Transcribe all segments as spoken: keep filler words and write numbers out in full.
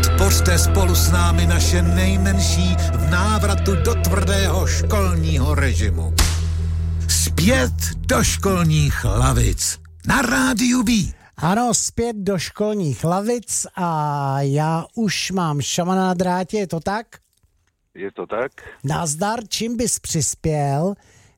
Podpořte spolu s námi naše nejmenší v návratu do tvrdého školního režimu. Zpět do školních lavic na Rádiu B. Ano, zpět do školních lavic a já už mám Šamana na drátě, je to tak? Je to tak. Nazdar, čím bys přispěl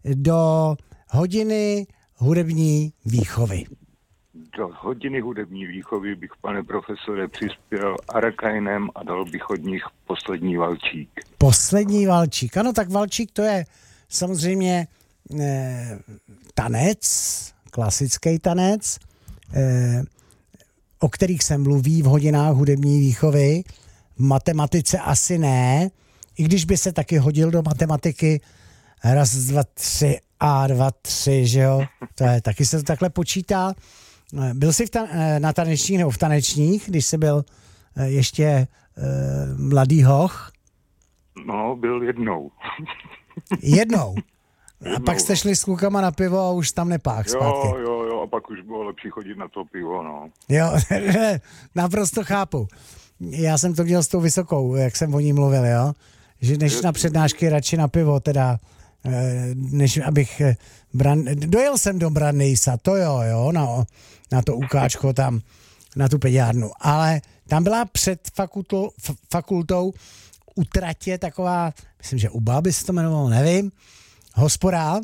do hodiny hudební výchovy? Do hodiny hudební výchovy bych, pane profesore, přispěl Arakainem a dal bych od nich Poslední valčík. Poslední valčík. Ano, tak valčík to je samozřejmě eh, tanec, klasický tanec, eh, o kterých se mluví v hodinách hudební výchovy. V matematice asi ne, i když by se taky hodil do matematiky raz, dva, tři a dva, tři, že jo? To je, taky se to takhle počítá. Byl jsi v ta, na tanečních nebo v tanečních, když jsi byl ještě e, mladý hoch? No, byl jednou. Jednou? jednou. A pak jste šli s klukama na pivo a už tam nepách zpátky. Jo, jo, jo, a pak už bylo lepší chodit na to pivo, no. Jo, naprosto chápu. Já jsem to měl s tou vysokou, jak jsem o ní mluvil, jo? Že než na přednášky radši na pivo, teda, než abych... Bran... Dojel jsem do Brandejsa, to jo, jo, na, na to ukáčko tam, na tu pediárnu, ale tam byla před fakultou, f- fakultou u tratě taková, myslím, že Uba by se to jmenovalo, nevím, hospoda,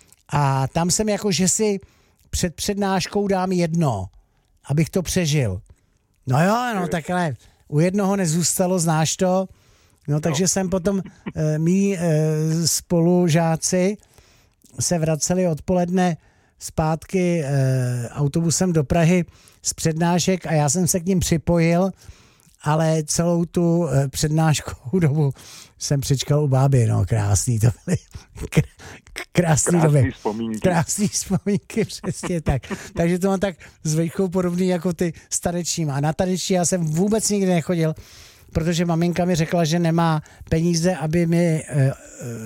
a tam jsem jako, že si před přednáškou dám jedno, abych to přežil. No jo, no takhle, u jednoho nezůstalo, znáš to, no takže no. jsem potom, e, mý e, spolužáci se vraceli odpoledne zpátky e, autobusem do Prahy z přednášek a já jsem se k ním připojil, ale celou tu e, přednáškovou dobu jsem přečkal u báby, no krásný to byly, kr- krásný, krásný doby. vzpomínky. Krásný vzpomínky, přesně tak. Takže to mám tak s Vejchou podobný jako ty s tanečním. A na taneční já jsem vůbec nikdy nechodil, protože maminka mi řekla, že nemá peníze, aby mi e, e,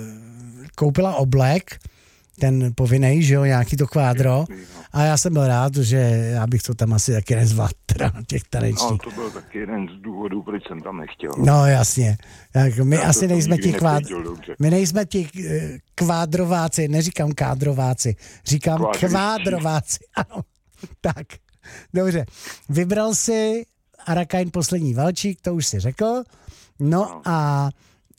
koupila oblek, ten povinnej, že jo, nějaký to kvádro. A já jsem byl rád, že já bych to tam asi taky nezvládl, teda na těch tanečních. No, to byl taky jeden z důvodů, proč jsem tam nechtěl. No, jasně. Tak my já asi nejsme ti kvád... My nejsme ti eh, kvádrováci, neříkám kádrováci, říkám Kvádričtí. kvádrováci. Ano, tak. Dobře. Vybral si Arakain Poslední valčík, to už si řekl. No a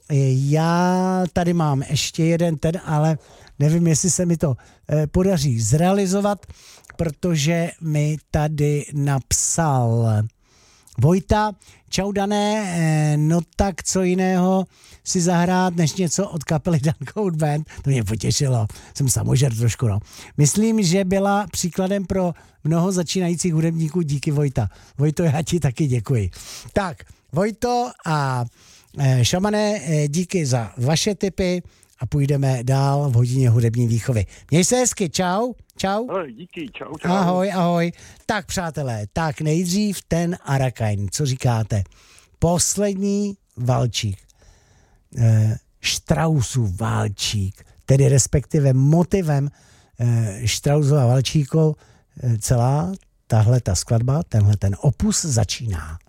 já tady mám ještě jeden ten, ale nevím, jestli se mi to eh, podaří zrealizovat, protože mi tady napsal Vojta. Čau Dané, eh, no tak co jiného si zahrát, než něco od kapely Dan Code Band. To mě potěšilo, jsem samožer trošku, no. Myslím, že byla příkladem pro mnoho začínajících hudebníků, díky Vojta. Vojto, já ti taky děkuji. Tak, Vojto a eh, Šamane, eh, díky za vaše tipy a půjdeme dál v hodině hudební výchovy. Měj se hezky, čau, čau. Hele, díky, čau, čau. Ahoj, ahoj. Tak přátelé, tak nejdřív ten Arakain, co říkáte? Poslední valčík. E, Straussův valčík, tedy respektive motivem e, Straussova valčíku e, celá tahle ta skladba, tenhle ten opus začíná.